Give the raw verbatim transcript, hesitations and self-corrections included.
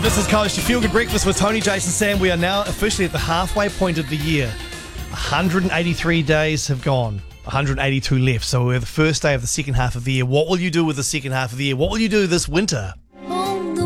This is Coast, your feel-good breakfast with Tony, Jason, Sam. We are now officially at the halfway point of the year. one hundred eighty-three days have gone. one hundred eighty-two left. So we're the first day of the second half of the year. What will you do with the second half of the year? What will you do this winter?